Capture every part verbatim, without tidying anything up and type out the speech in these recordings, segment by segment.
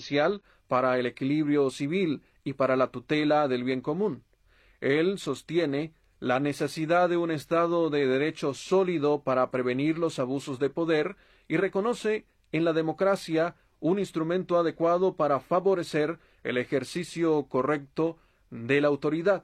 esencial para el equilibrio civil y para la tutela del bien común. Él sostiene la necesidad de un Estado de derecho sólido para prevenir los abusos de poder y reconoce en la democracia un instrumento adecuado para favorecer el ejercicio correcto de la autoridad.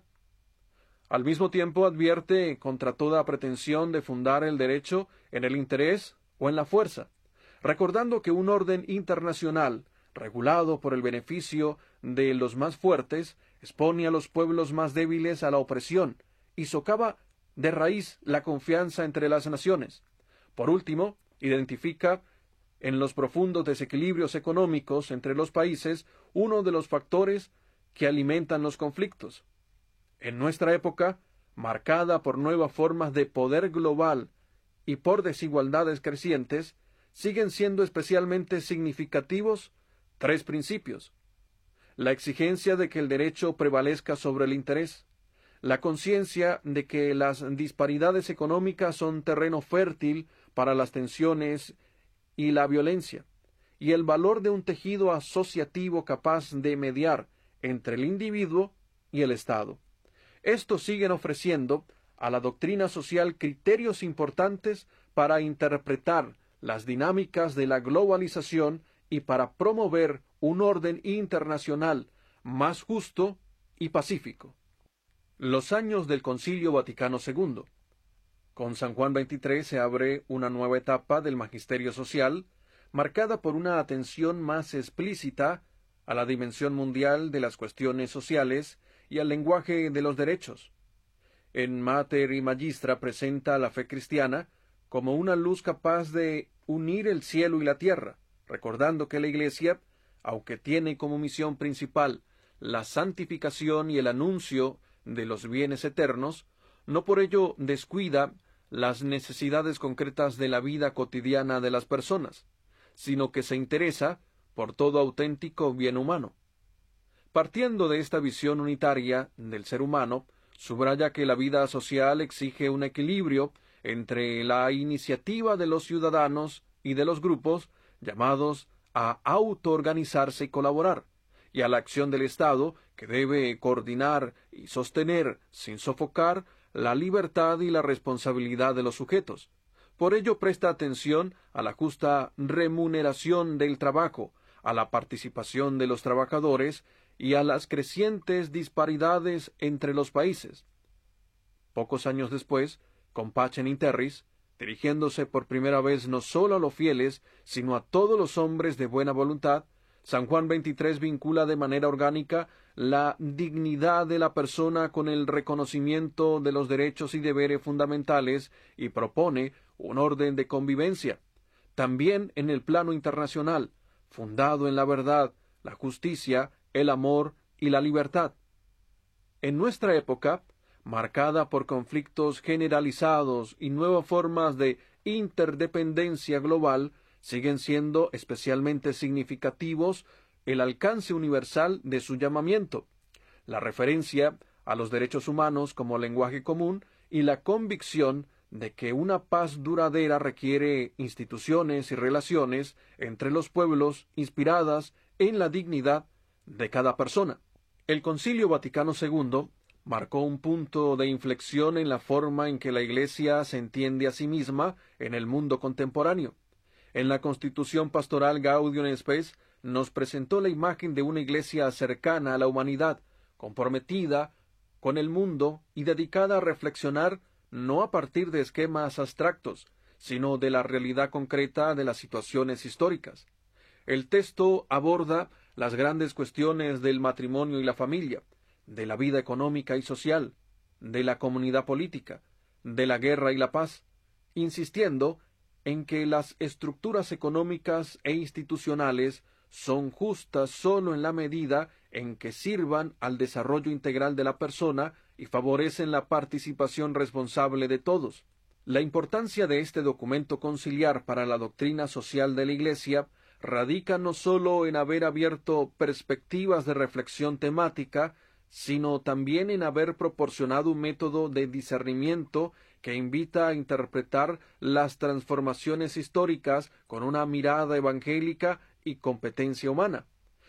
Al mismo tiempo advierte contra toda pretensión de fundar el derecho en el interés o en la fuerza, recordando que un orden internacional regulado por el beneficio de los más fuertes expone a los pueblos más débiles a la opresión y socava de raíz la confianza entre las naciones. Por último, identifica en los profundos desequilibrios económicos entre los países uno de los factores que alimentan los conflictos. En nuestra época, marcada por nuevas formas de poder global y por desigualdades crecientes, siguen siendo especialmente significativos tres principios: la exigencia de que el derecho prevalezca sobre el interés, la conciencia de que las disparidades económicas son terreno fértil para las tensiones y la violencia, y el valor de un tejido asociativo capaz de mediar entre el individuo y el Estado. Estos siguen ofreciendo a la doctrina social criterios importantes para interpretar las dinámicas de la globalización y para promover un orden internacional más justo y pacífico. Los años del Concilio Vaticano segundo. Con San Juan veintitrés se abre una nueva etapa del magisterio social, marcada por una atención más explícita a la dimensión mundial de las cuestiones sociales y al lenguaje de los derechos. En Mater y Magistra presenta a la fe cristiana como una luz capaz de unir el cielo y la tierra, recordando que la Iglesia, aunque tiene como misión principal la santificación y el anuncio de los bienes eternos, no por ello descuida las necesidades concretas de la vida cotidiana de las personas, sino que se interesa por todo auténtico bien humano. Partiendo de esta visión unitaria del ser humano, subraya que la vida social exige un equilibrio entre la iniciativa de los ciudadanos y de los grupos llamados a autoorganizarse y colaborar, y a la acción del Estado, que debe coordinar y sostener, sin sofocar, la libertad y la responsabilidad de los sujetos. Por ello presta atención a la justa remuneración del trabajo, a la participación de los trabajadores y a las crecientes disparidades entre los países. Pocos años después, con Pacem in Terris, dirigiéndose por primera vez no solo a los fieles, sino a todos los hombres de buena voluntad, San Juan veintitrés vincula de manera orgánica la dignidad de la persona con el reconocimiento de los derechos y deberes fundamentales y propone un orden de convivencia, también en el plano internacional, fundado en la verdad, la justicia, el amor y la libertad. En nuestra época, marcada por conflictos generalizados y nuevas formas de interdependencia global, siguen siendo especialmente significativos el alcance universal de su llamamiento, la referencia a los derechos humanos como lenguaje común y la convicción de que una paz duradera requiere instituciones y relaciones entre los pueblos inspiradas en la dignidad de cada persona. El Concilio Vaticano segundo marcó un punto de inflexión en la forma en que la Iglesia se entiende a sí misma en el mundo contemporáneo. En la Constitución Pastoral Gaudium et Spes nos presentó la imagen de una Iglesia cercana a la humanidad, comprometida con el mundo y dedicada a reflexionar no a partir de esquemas abstractos, sino de la realidad concreta de las situaciones históricas. El texto aborda las grandes cuestiones del matrimonio y la familia, de la vida económica y social, de la comunidad política, de la guerra y la paz, insistiendo en que las estructuras económicas e institucionales son justas sólo en la medida en que sirvan al desarrollo integral de la persona y favorecen la participación responsable de todos. La importancia de este documento conciliar para la doctrina social de la Iglesia radica no sólo en haber abierto perspectivas de reflexión temática, sino también en haber proporcionado un método de discernimiento que invita a interpretar las transformaciones históricas con una mirada evangélica y competencia humana.